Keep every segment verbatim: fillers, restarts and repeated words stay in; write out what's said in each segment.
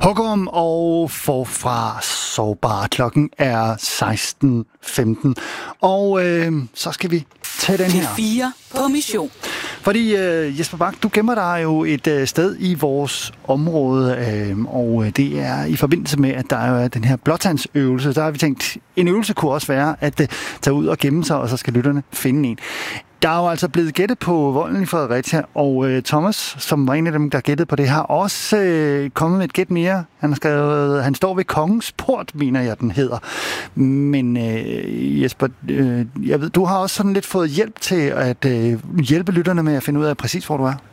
Hugorm og Forfra Sårbar. Klokken er seksten femten. Og øh, så skal vi tage den her. P fire på mission. Fordi øh, Jesper Bach, du gemmer dig jo et øh, sted i vores område, øh, og det er i forbindelse med, at der er den her blåtandsøvelse. Der har vi tænkt, en øvelse kunne også være at øh, tage ud og gemme sig, og så skal lytterne finde en. Der er jo altså blevet gættet på volden i Fredericia, og øh, Thomas, som var en af dem, der gættede på det, har også øh, kommet med et gæt mere. Han har skrevet, han står ved Kongens Port, mener jeg, den hedder. Men øh, Jesper, øh, jeg ved, du har også sådan lidt fået hjælp til at øh, hjælpe lytterne med at finde ud af præcis, hvor du er.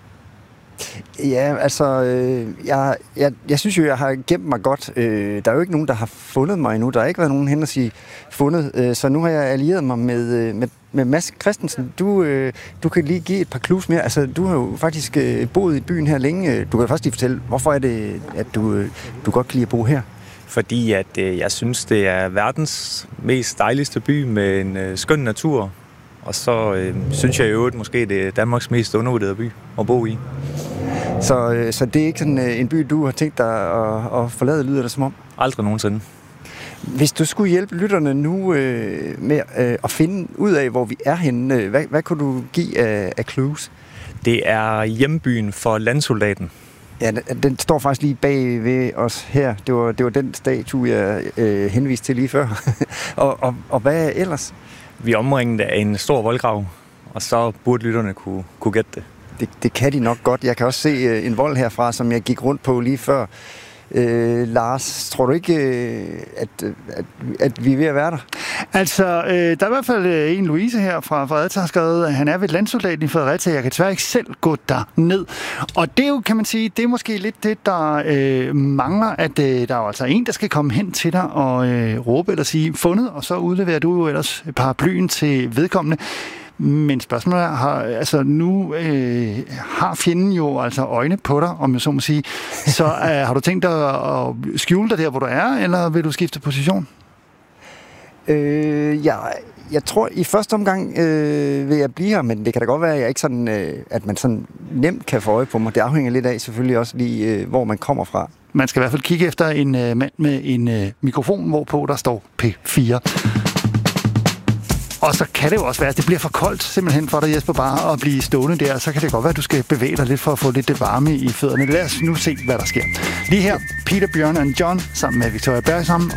Ja, altså, øh, jeg, jeg, jeg synes jo, jeg har gemt mig godt. Øh, der er jo ikke nogen, der har fundet mig endnu. Der har ikke været nogen hen at sige fundet. Øh, så nu har jeg allieret mig med, med, med Mads Christensen. Du, øh, du kan lige give et par clues mere. Altså, du har jo faktisk øh, boet i byen her længe. Du kan først lige fortælle, hvorfor er det, at du, øh, du godt kan lide at bo her? Fordi at, øh, jeg synes, det er verdens mest dejligste by med en øh, skøn natur. Og så øh, synes jeg i øvrigt måske, det er Danmarks mest undervurderede by at bo i. Så, øh, så det er ikke sådan øh, en by, du har tænkt dig at, at forlade, lyder det som om? Aldrig nogensinde. Hvis du skulle hjælpe lytterne nu øh, med øh, at finde ud af, hvor vi er henne, hvad, hvad kunne du give af, af clues? Det er hjembyen for landsoldaten. Ja, den, den står faktisk lige bag ved os her. Det var, det var den statue, jeg øh, henviste til lige før. og, og, og hvad ellers? Vi er omringet af en stor voldgrav, og så burde lytterne kunne, kunne gætte det. det. Det kan de nok godt. Jeg kan også se øh, en vold herfra, som jeg gik rundt på lige før. Øh, Lars, tror du ikke, øh, at, at, at vi er ved at være der? Altså, øh, der er i hvert fald øh, en Louise her fra Fredericia, har skrevet, at han er ved landsoldaten i Fredericia. Jeg kan desværre ikke selv gå der ned. Og det er jo, kan man sige, det er måske lidt det, der øh, mangler, at øh, der er altså en, der skal komme hen til dig og øh, råbe eller sige fundet, og så udleverer du jo ellers paraplyen til vedkommende. Men spørgsmålet er, har, altså nu øh, har fjenden jo altså øjne på dig, om jeg så må sige. Så øh, har du tænkt dig at skjule dig der, hvor du er, eller vil du skifte position? Øh, ja, jeg tror i første omgang øh, vil jeg blive her, men det kan da godt være, at, jeg ikke sådan, øh, at man sådan nemt kan få øje på mig. Det afhænger lidt af selvfølgelig også lige, øh, hvor man kommer fra. Man skal i hvert fald kigge efter en øh, mand med en øh, mikrofon, hvorpå der står P fire. Og så kan det jo også være, at det bliver for koldt simpelthen for dig, Jesper, bare at blive stående der. Så kan det godt være, at du skal bevæge dig lidt for at få lidt varme i fødderne. Lad os nu se, hvad der sker. Lige her, Peter, Bjørn og John sammen med Victoria Bergsham